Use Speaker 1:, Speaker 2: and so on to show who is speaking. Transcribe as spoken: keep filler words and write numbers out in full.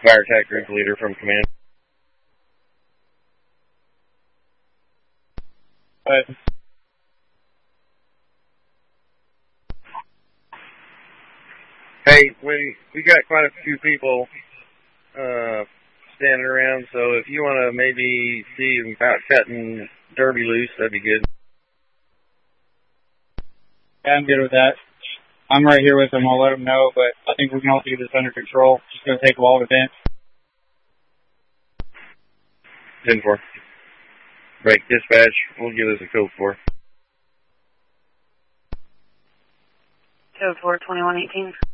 Speaker 1: Fire attack group leader from command.
Speaker 2: But
Speaker 1: hey, we we got quite a few people uh, standing around, so if you want to maybe see about cutting Derby loose, that'd be good.
Speaker 2: Yeah, I'm good with that. I'm right here with them. I'll let them know, but I think we can also get this under control. It's just going to take a while to vent.
Speaker 1: ten four. Break dispatch. We'll give us a code four.
Speaker 3: Code four, twenty-one eighteen.